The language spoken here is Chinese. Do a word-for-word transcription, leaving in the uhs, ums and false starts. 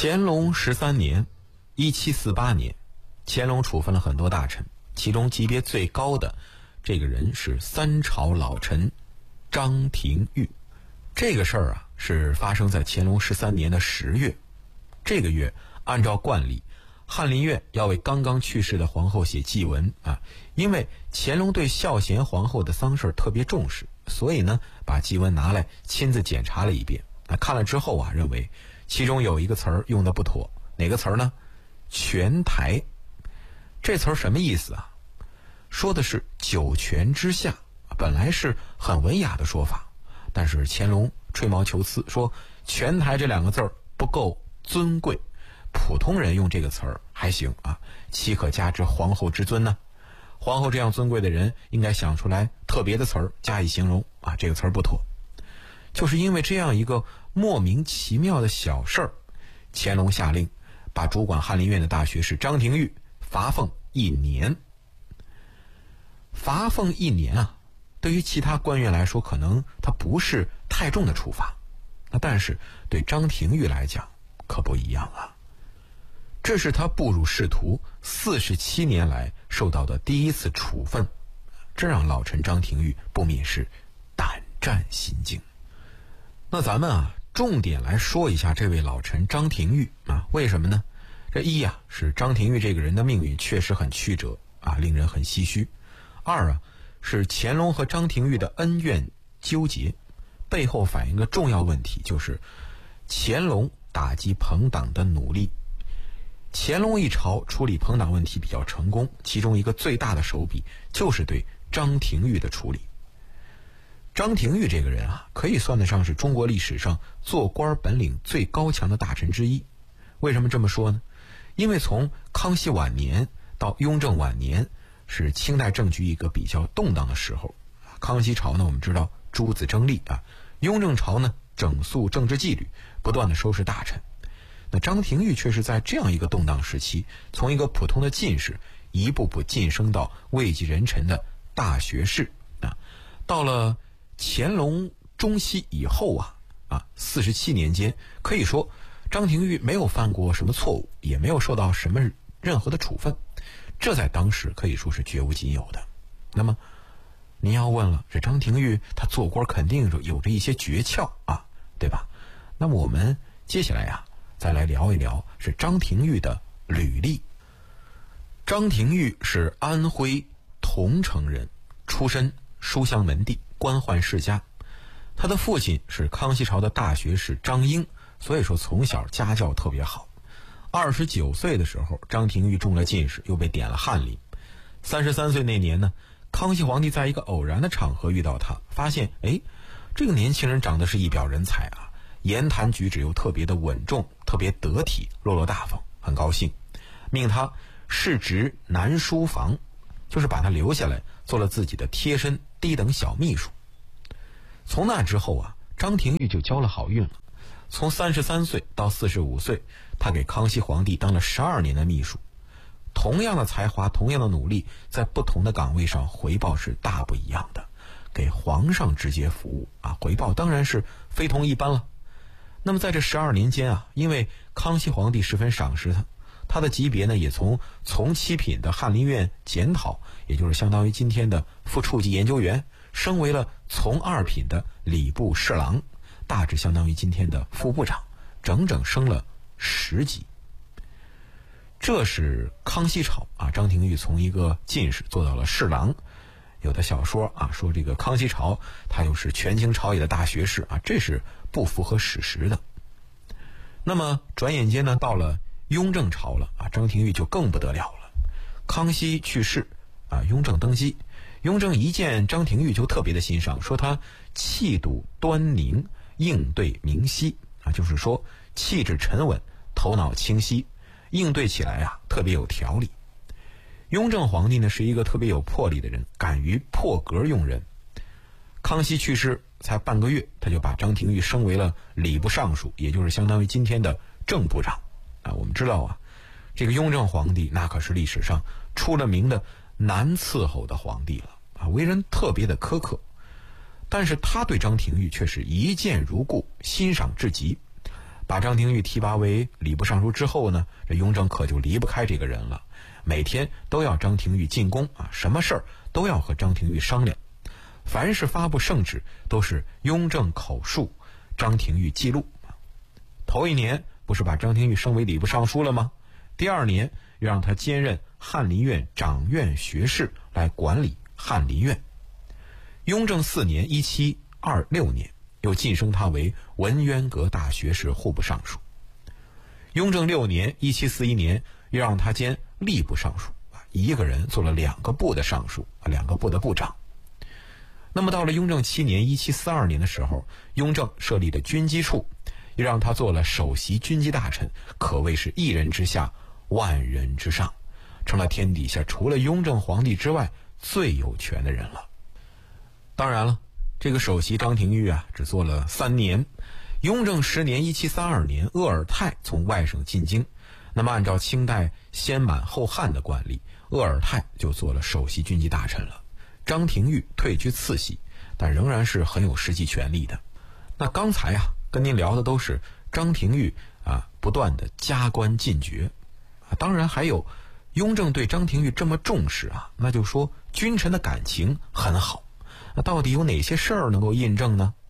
乾隆十三年，一七四八年，乾隆处分了很多大臣，其中级别最高的这个人是三朝老臣张廷玉。这个事儿啊，是发生在乾隆十三年的十月。这个月，按照惯例，翰林院要为刚刚去世的皇后写祭文啊，因为乾隆对孝贤皇后的丧事特别重视，所以呢，把祭文拿来亲自检查了一遍。啊，看了之后啊，认为其中有一个词儿用的不妥。哪个词儿呢？全台。这词儿什么意思啊？说的是九泉之下，本来是很文雅的说法，但是乾隆吹毛求疵，说全台这两个字儿不够尊贵，普通人用这个词儿还行啊，岂可加之皇后之尊呢？皇后这样尊贵的人，应该想出来特别的词儿加以形容啊，这个词儿不妥。就是因为这样一个莫名其妙的小事儿，乾隆下令把主管翰林院的大学士张廷玉罚俸一年。罚俸一年啊，对于其他官员来说，可能他不是太重的处罚，那但是对张廷玉来讲可不一样啊。这是他步入仕途四十七年来受到的第一次处分，这让老臣张廷玉不免是胆战心惊。那咱们啊，重点来说一下这位老臣张廷玉啊，为什么呢？这一啊，是张廷玉这个人的命运确实很曲折啊，令人很唏嘘。二啊，是乾隆和张廷玉的恩怨纠结，背后反映个重要问题，就是乾隆打击朋党的努力。乾隆一朝处理朋党问题比较成功，其中一个最大的手笔就是对张廷玉的处理。张廷玉这个人啊，可以算得上是中国历史上做官本领最高强的大臣之一。为什么这么说呢？因为从康熙晚年到雍正晚年，是清代政局一个比较动荡的时候。康熙朝呢，我们知道诸子争利啊；雍正朝呢，整肃政治纪律，不断的收拾大臣。那张廷玉却是在这样一个动荡时期，从一个普通的进士，一步步晋升到位极人臣的大学士啊。到了乾隆中期以后啊，啊，四十七年间，可以说张廷玉没有犯过什么错误，也没有受到什么任何的处分，这在当时可以说是绝无仅有的。那么，您要问了，这张廷玉他做官肯定有着一些诀窍啊，对吧？那么我们接下来呀、啊，再来聊一聊是张廷玉的履历。张廷玉是安徽桐城人，出身书香门第，官宦世家。他的父亲是康熙朝的大学士张英，所以说从小家教特别好。二十九岁的时候，张廷玉中了进士，又被点了翰林。三十三岁那年呢，康熙皇帝在一个偶然的场合遇到他，发现哎，这个年轻人长得是一表人才啊，言谈举止又特别的稳重，特别得体，落落大方，很高兴，命他世职南书房，就是把他留下来做了自己的贴身低等小秘书。从那之后啊，张廷玉就交了好运了。从三十三岁到四十五岁，他给康熙皇帝当了十二年的秘书。同样的才华，同样的努力，在不同的岗位上回报是大不一样的。给皇上直接服务啊，回报当然是非同一般了。那么在这十二年间啊，因为康熙皇帝十分赏识他，他的级别呢也从从七品的翰林院检讨，也就是相当于今天的副处级研究员，升为了从二品的礼部侍郎，大致相当于今天的副部长，整整升了十级。这是康熙朝啊，张廷玉从一个进士做到了侍郎。有的小说啊说这个康熙朝他又是权倾朝野的大学士啊，这是不符合史实的。那么转眼间呢，到了雍正朝了啊，张廷玉就更不得了了。康熙去世啊，雍正登基，雍正一见张廷玉就特别的欣赏，说他气度端宁，应对明晰啊，就是说气质沉稳，头脑清晰，应对起来啊特别有条理。雍正皇帝呢是一个特别有魄力的人，敢于破格用人。康熙去世才半个月，他就把张廷玉升为了礼部尚书，也就是相当于今天的正部长啊。我们知道啊，这个雍正皇帝那可是历史上出了名的难伺候的皇帝了啊，为人特别的苛刻。但是他对张廷玉却是一见如故，欣赏至极，把把张廷玉提拔为礼部尚书之后呢，这雍正可就离不开这个人了，每天都要张廷玉进宫啊，什么事儿都要和张廷玉商量。凡是发布圣旨，都是雍正口述，张廷玉记录。头一年不是把张廷玉升为礼部尚书了吗？第二年又让他兼任翰林院掌院学士，来管理翰林院。雍正四年一七二六年又晋升他为文渊阁大学士、户部尚书。雍正六年一七四一年又让他兼吏部尚书，一个人做了两个部的尚书，两个部的部长。那么到了雍正七年一七四二年的时候，雍正设立了军机处，又让他做了首席军机大臣，可谓是一人之下万人之上，成了天底下除了雍正皇帝之外最有权的人了。当然了，这个首席张廷玉啊，只做了三年。雍正十年一七三二年，鄂尔泰从外省进京，那么按照清代先满后汉的惯例，鄂尔泰就做了首席军机大臣了。张廷玉退居次席，但仍然是很有实际权力的。那刚才啊，跟您聊的都是张廷玉啊不断的加官进爵啊，当然还有雍正对张廷玉这么重视啊，那就说君臣的感情很好。那到底有哪些事儿能够印证呢？